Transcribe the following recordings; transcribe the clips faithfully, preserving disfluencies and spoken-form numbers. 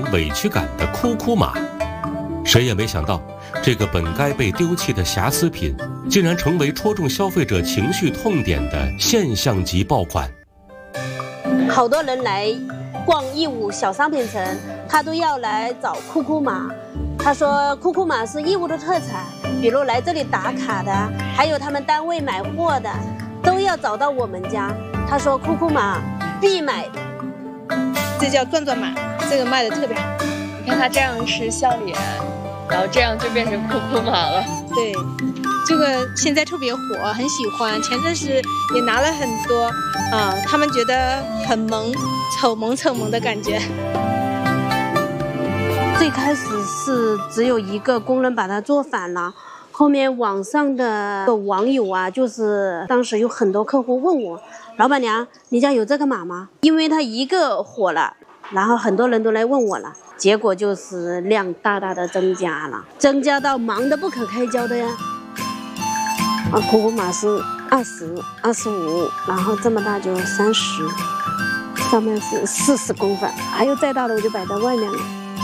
委屈感的哭哭马。谁也没想到，这个本该被丢弃的瑕疵品，竟然成为戳中消费者情绪痛点的现象级爆款。 好多人来逛义乌小商品城，他都要来找哭哭马。他说哭哭马是义乌的特产，比如来这里打卡的，还有他们单位买货的，都要找到我们家。他说哭哭马必买， 这叫转转马，这个卖的特别好。 你看他这样是笑脸，然后这样就变成哭哭马了。 对，这个现在特别火，很喜欢。前阵子也拿了很多，啊、呃，他们觉得很萌，丑萌丑萌的感觉。 最开始是只有一个工人把它做反了，后面网上的网友啊，就是当时有很多客户问我，老板娘，你家有这个马吗？因为它一个火了，然后很多人都来问我了，结果就是量大大的增加了，增加到忙得不可开交的呀。啊，哭哭马是二十、二十五，然后这么大就三十，上面是四十公分，还有再大的我就摆在外面了。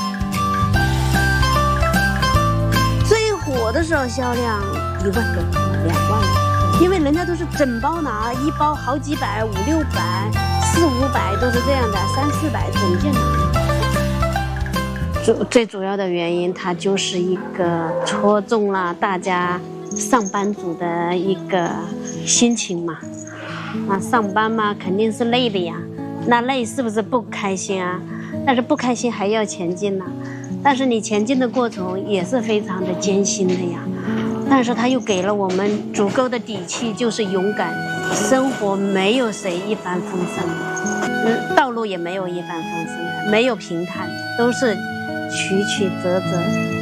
火的时候销量一万多颗、两万颗，因为人家都是整包拿，一包好几百、五六百、四五百都是这样的，三四百整件拿。主最主要的原因，它就是一个戳中了大家上班族的一个心情嘛。啊，上班嘛肯定是累的呀，那累是不是不开心啊？但是不开心还要前进呢、啊。但是你前进的过程也是非常的艰辛的呀，但是它又给了我们足够的底气，就是勇敢。生活没有谁一帆风顺的，嗯，道路也没有一帆风顺的，没有平坦，都是曲曲折折。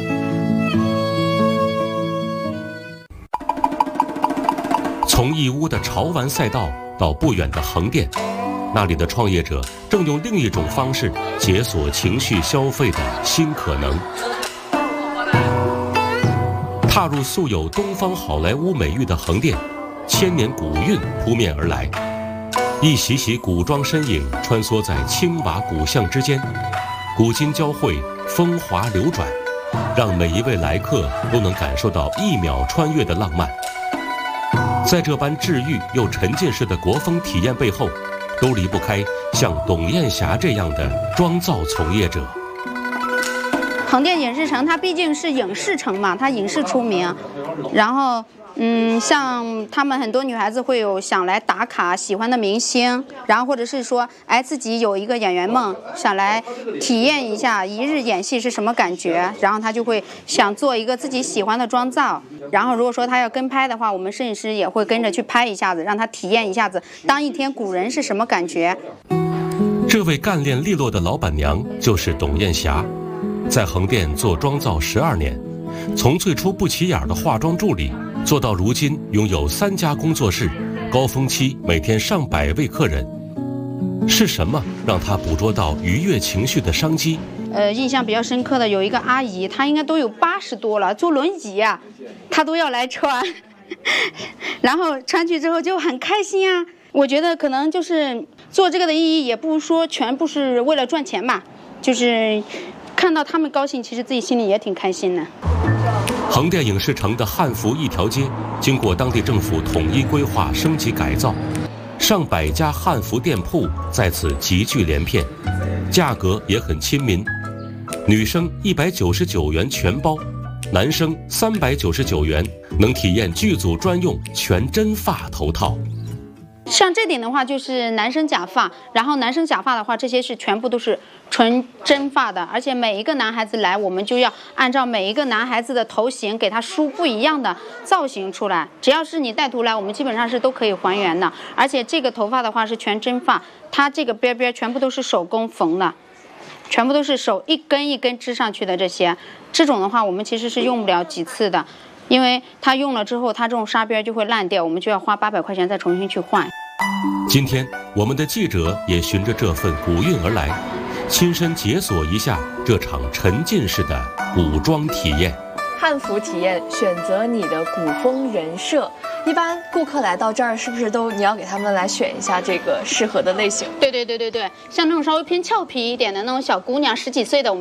从义乌的潮玩赛道到不远的横店，那里的创业者正用另一种方式解锁情绪消费的新可能。踏入素有东方好莱坞美誉的横店，千年古韵扑面而来，一袭袭古装身影穿梭在青瓦古巷之间，古今交汇，风华流转，让每一位来客都能感受到一秒穿越的浪漫。在这般治愈又沉浸式的国风体验背后，都离不开像董艳霞这样的妆造从业者。 横店影视城它毕竟是影视城嘛，它影视出名，然后嗯，像他们很多女孩子会有想来打卡喜欢的明星，然后或者是说哎自己有一个演员梦，想来体验一下一日演戏是什么感觉，然后他就会想做一个自己喜欢的妆造，然后如果说他要跟拍的话，我们摄影师也会跟着去拍一下子，让他体验一下子当一天古人是什么感觉。 这位干练利落的老板娘就是董艳霞，在横店做妆造十二年，从最初不起眼的化妆助理做到如今拥有三家工作室，高峰期每天上百位客人。是什么让她捕捉到愉悦情绪的商机？ 呃，印象比较深刻的有一个阿姨，她应该都有八十多了，坐轮椅啊，她都要来穿，然后穿去之后就很开心啊。我觉得可能就是做这个的意义，也不是说全部是为了赚钱吧，就是看到他们高兴，其实自己心里也挺开心的。 横店影视城的汉服一条街，经过当地政府统一规划升级改造，上百家汉服店铺在此集聚连片，价格也很亲民，女生一百九十九元全包，男生三百九十九元，能体验剧组专用全真发头套。 像这点的话，就是男生假发，然后男生假发的话，这些是全部都是纯真发的，而且每一个男孩子来，我们就要按照每一个男孩子的头型给他梳不一样的造型出来。只要是你带图来，我们基本上是都可以还原的。而且这个头发的话是全真发，它这个边边全部都是手工缝的，全部都是手一根一根织上去的。这些这种的话，我们其实是用不了几次的，因为它用了之后，它这种纱边就会烂掉，我们就要花八百块钱再重新去换。 今天我们的记者也循着这份古韵而来，亲身解锁一下这场沉浸式的古装体验。 汉服体验，选择你的古风人设。一般顾客来到这儿，是不是都你要给他们来选一下这个适合的类型？ 对对对对对，像那种稍微偏俏皮一点的那种小姑娘，十几岁的，我们